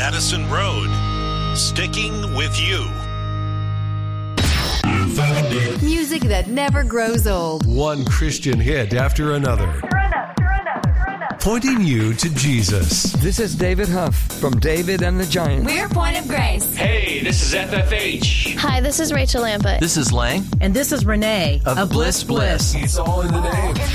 Addison Road. Sticking with you. Music that never grows old. One Christian hit after another. Pointing you to Jesus. This is David Huff from David and the Giants. We're Point of Grace. Hey, this is FFH. Hi, this is Rachel Lampett. This is Lang. And this is Renee of Bliss Bliss. It's all in the name.